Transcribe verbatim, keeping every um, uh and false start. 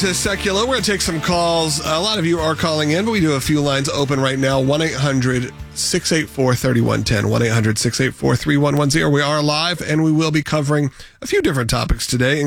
to Secular. We're going to take some calls. A lot of you are calling in, but we do have a few lines open right now. one eight hundred six eight four three one one zero. one eight hundred six eight four three one one zero. We are live, and we will be covering a few different topics today.